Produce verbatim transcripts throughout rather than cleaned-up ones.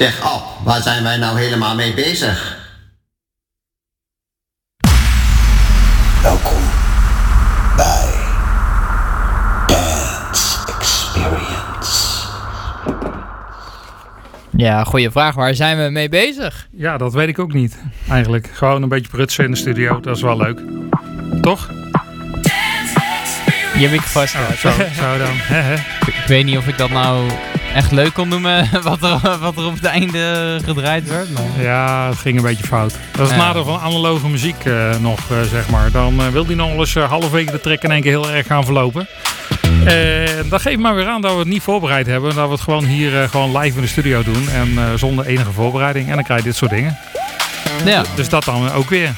Zeg op, waar zijn wij nou helemaal mee bezig? Welkom bij Dance Experience. Ja, goeie vraag. Waar zijn we mee bezig? Ja, dat weet ik ook niet. Eigenlijk gewoon een beetje prutsen in de studio. Dat is wel leuk. Toch? Je microfoon staat. Zo, zo dan. ik, ik weet niet of ik dat nou echt leuk kon noemen. Wat er, wat er op het einde gedraaid werd. Maar... Ja, het ging een beetje fout. Dat is het ja. nadeel van analoge muziek uh, nog, uh, zeg maar. Dan uh, wil die nog wel eens uh, halverwege de track in één keer heel erg gaan verlopen. En dat geeft maar weer aan dat we het niet voorbereid hebben. Dat we het gewoon hier uh, gewoon live in de studio doen. En uh, zonder enige voorbereiding. En dan krijg je dit soort dingen. Ja. Dus dat dan ook weer.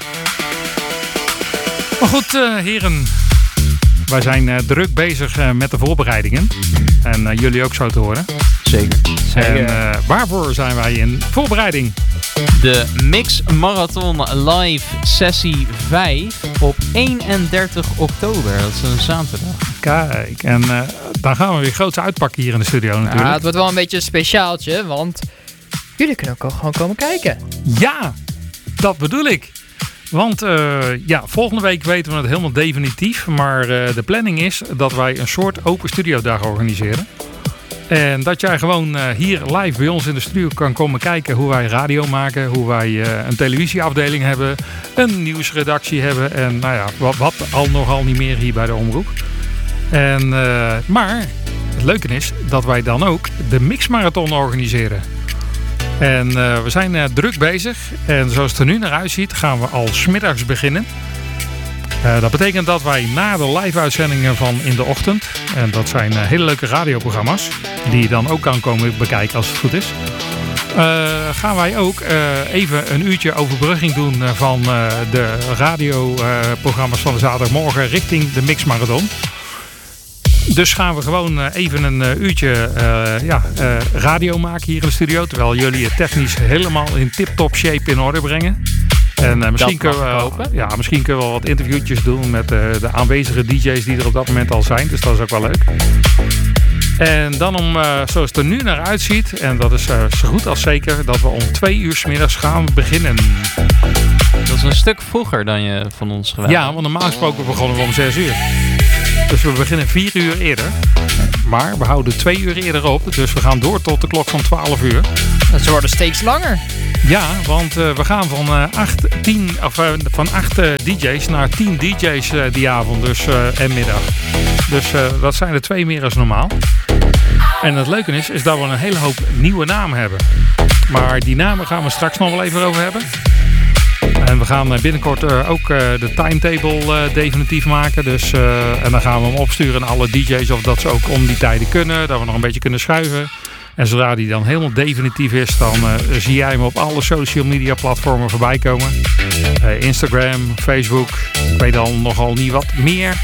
Maar goed, uh, heren. Wij zijn uh, druk bezig uh, met de voorbereidingen. En uh, jullie ook zo te horen. Zeker. Zeker. En uh, waarvoor zijn wij in voorbereiding? De Mix Marathon Live Sessie vijf op eenendertig oktober. Dat is een zaterdag. Kijk, en uh, dan gaan we weer groots uitpakken hier in de studio natuurlijk. Ja, het wordt wel een beetje een speciaaltje, want jullie kunnen ook gewoon komen kijken. Ja, dat bedoel ik. Want uh, ja, volgende week weten we het helemaal definitief. Maar uh, de planning is dat wij een soort open studiodag organiseren. En dat jij gewoon uh, hier live bij ons in de studio kan komen kijken hoe wij radio maken. Hoe wij uh, een televisieafdeling hebben. Een nieuwsredactie hebben. En nou ja, wat, wat al nogal niet meer hier bij de omroep. En, uh, maar het leuke is dat wij dan ook de Mixmarathon organiseren. En uh, we zijn uh, druk bezig. En zoals het er nu naar uitziet gaan we al 's middags beginnen. Uh, dat betekent dat wij na de live uitzendingen van in de ochtend. En dat zijn uh, hele leuke radioprogramma's. Die je dan ook kan komen bekijken als het goed is. Uh, gaan wij ook uh, even een uurtje overbrugging doen uh, van uh, de radioprogramma's uh, van de zaterdagmorgen richting de Mixmarathon. Dus gaan we gewoon uh, even een uh, uurtje uh, ja, uh, radio maken hier in de studio. Terwijl jullie het technisch helemaal in tip-top shape in orde brengen. En uh, misschien, kunnen we, ja, misschien kunnen we wel wat interviewtjes doen met uh, de aanwezige D J's die er op dat moment al zijn. Dus dat is ook wel leuk. En dan om, uh, zoals het er nu naar uitziet, en dat is uh, zo goed als zeker, dat we om twee uur 's middags gaan beginnen. Dat is een stuk vroeger dan je van ons gewend. Ja, want normaal gesproken begonnen we om zes uur. Dus we beginnen vier uur eerder. Maar we houden twee uur eerder op. Dus we gaan door tot de klok van twaalf uur. Ze worden steeds langer. Ja, want uh, we gaan van, uh, acht, tien, of, uh, van acht uh, D J's naar tien D J's uh, die avond dus, uh, en middag. Dus uh, dat zijn er twee meer als normaal. En het leuke is, is dat we een hele hoop nieuwe namen hebben. Maar die namen gaan we straks nog wel even over hebben. En we gaan binnenkort uh, ook uh, de timetable uh, definitief maken. Dus, uh, en dan gaan we hem opsturen aan alle D J's of dat ze ook om die tijden kunnen. Dat we nog een beetje kunnen schuiven. En zodra die dan helemaal definitief is, dan uh, zie jij hem op alle social media platformen voorbij komen. Uh, Instagram, Facebook, ik weet al nogal niet wat meer.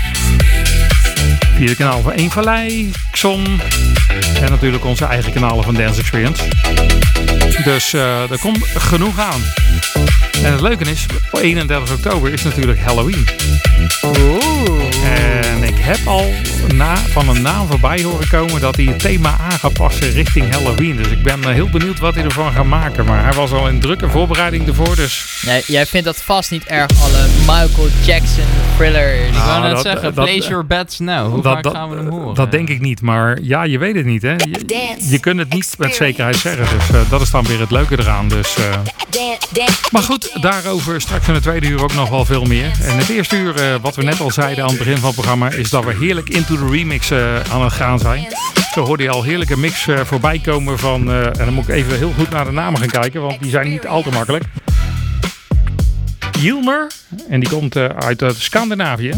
Via het kanaal van Eén Vallei, Xon en natuurlijk onze eigen kanalen van Dance Experience. Dus uh, er komt genoeg aan. En het leuke is, op eenendertig oktober is natuurlijk Halloween. Oeh. En ik heb al na, van een naam voorbij horen komen dat hij het thema aan gaat passen richting Halloween. Dus ik ben heel benieuwd wat hij ervan gaat maken. Maar hij was al in drukke voorbereiding ervoor. Dus... Nee, jij vindt dat vast niet erg, alle Michael Jackson thrillers. Ik Nou, wou net dat, zeggen, dat, place your bets now. Hoe dat, vaak dat, gaan we hem horen? Dat denk ik niet. Maar ja, je weet het niet. Hè? Je, je kunt het niet met zekerheid zeggen. Dus uh, dat is dan weer het leuke eraan. Dus, uh... Maar goed, daarover straks in het tweede uur ook nog wel veel meer. En het eerste uur, uh, wat we net al zeiden aan het begin van het programma, is dat we heerlijk into the remix uh, aan het gaan zijn. Zo hoorde je al heerlijke mix uh, voorbij komen van, uh, en dan moet ik even heel goed naar de namen gaan kijken, want die zijn niet al te makkelijk. Yilmer, en die komt uh, uit uh, Scandinavië.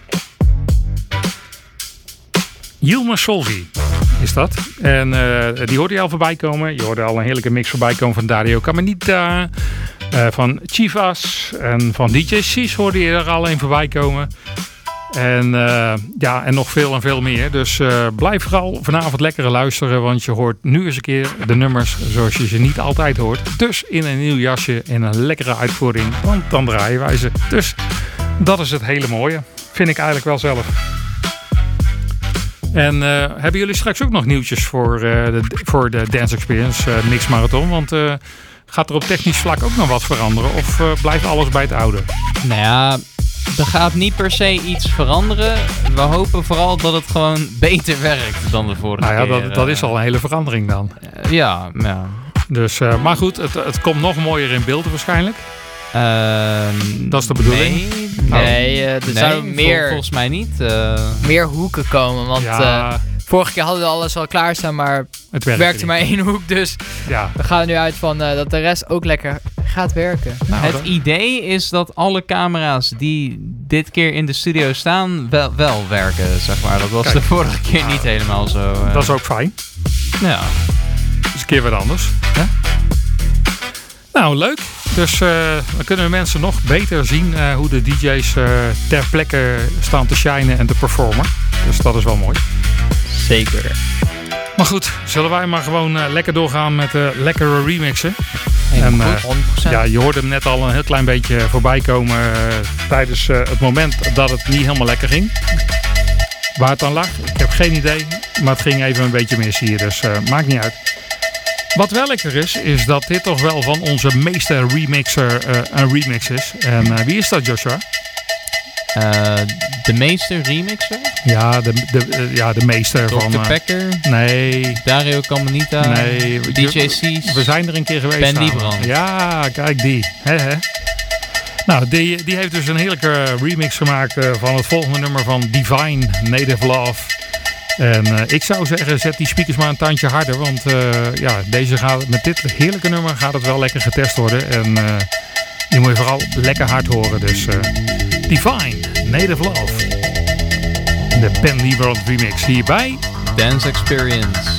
Yilmer Solvi is dat. En uh, die hoorde je al voorbij komen. Je hoorde al een heerlijke mix voorbij komen van Dario Camanita, uh, van Chivas en van D J Sis hoorde je er al een voorbij komen. En, uh, ja, en nog veel en veel meer. Dus uh, blijf vooral vanavond lekker luisteren. Want je hoort nu eens een keer de nummers zoals je ze niet altijd hoort. Dus in een nieuw jasje en een lekkere uitvoering. Want dan draaien wij ze. Dus dat is het hele mooie. Vind ik eigenlijk wel zelf. En uh, hebben jullie straks ook nog nieuwtjes voor, uh, de, voor de Dance Experience uh, Mix Marathon? Want uh, gaat er op technisch vlak ook nog wat veranderen? Of uh, blijft alles bij het oude? Nou ja, er gaat niet per se iets veranderen. We hopen vooral dat het gewoon beter werkt dan de vorige nou ja, keer. Dat, dat is al een hele verandering dan. Uh, ja, ja. Dus, uh, maar goed, het, het komt nog mooier in beeld waarschijnlijk. Uh, dat is de bedoeling? Nee, nee uh, er nee, zouden meer, vol, volgens mij niet. Uh, meer hoeken komen. Want ja. uh, vorige keer hadden we alles al klaarstaan, maar het werkte, werkte maar één hoek. Dus ja. we gaan er nu uit van uh, dat de rest ook lekker gaat werken. Nou, het dat... idee is dat alle camera's die dit keer in de studio staan wel, wel werken, zeg maar. Dat was Kijk, de vorige keer nou, niet helemaal zo. Uh... Dat is ook fijn. Ja. Dus een keer wat anders. Hè? Nou, leuk. Dus uh, dan kunnen mensen nog beter zien uh, hoe de D J's uh, ter plekke staan te shinen en te performen. Dus dat is wel mooi. Zeker. Maar goed, zullen wij maar gewoon uh, lekker doorgaan met uh, lekkere remixen. En, uh, ja, je hoorde hem net al een heel klein beetje voorbij komen uh, tijdens uh, het moment dat het niet helemaal lekker ging. Waar het dan lag, ik heb geen idee. Maar het ging even een beetje mis hier, dus uh, maakt niet uit. Wat wel lekker is, is dat dit toch wel van onze meester remixer uh, een remix is. En uh, wie is dat, Joshua? Uh, de meester remixer? Ja, de, de, uh, ja, de meester dokter van... Uh, Pecker? Nee. Dario Camanita? Nee. D J C's? We zijn er een keer geweest. Ben Liebrand. Ja, kijk die. He, he. Nou, die, die heeft dus een heerlijke remix gemaakt uh, van het volgende nummer van Divine, Native Love. En uh, ik zou zeggen, zet die speakers maar een tandje harder. Want uh, ja, deze gaat, met dit heerlijke nummer gaat het wel lekker getest worden. En uh, die moet je vooral lekker hard horen. Dus uh, Divine, Native Love. De Ben Liebrand remix hierbij. Dance Experience.